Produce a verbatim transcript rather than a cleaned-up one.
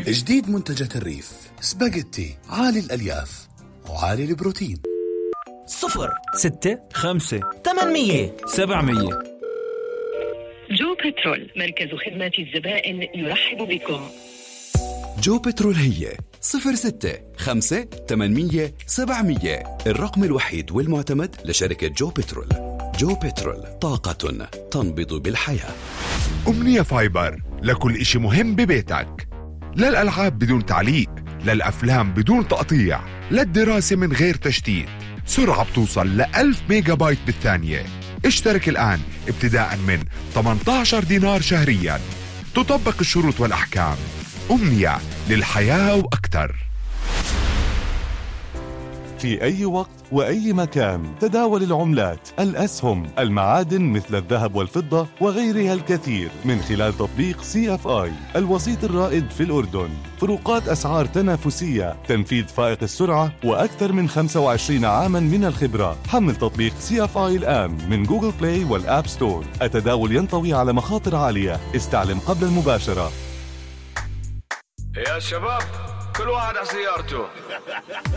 جديد منتجات الريف سباجيتي عالي الألياف وعالي البروتين. صفر ستة خمسة ثمانمية سبعمية. جو بترول، مركز خدمات الزبائن يرحب بكم. جو بترول هي صفر ستة خمسة ثمانمية سبعمية، الرقم الوحيد والمعتمد لشركة جو بترول. جو بترول، طاقة تنبض بالحياة. أمنية فايبر، لكل إشي مهم ببيتك، للألعاب بدون تعليق، للأفلام بدون تقطيع، للدراسة من غير تشتيت، سرعة بتوصل ل ألف ميجا بايت بالثانية. اشترك الآن ابتداء من ثمانية عشر دينار شهريا. تطبق الشروط والأحكام. أمنية، للحياة وأكثر. في أي وقت وأي مكان تداول العملات، الأسهم، المعادن مثل الذهب والفضة وغيرها الكثير من خلال تطبيق سي اف آي، الوسيط الرائد في الأردن. فروقات أسعار تنافسية، تنفيذ فائق السرعة، وأكثر من خمسة وعشرين عاما من الخبرة. حمل تطبيق سي اف آي الآن من جوجل بلاي والآب ستور. التداول ينطوي على مخاطر عالية، استعلم قبل المباشرة. يا شباب، كل واحد على سيارته.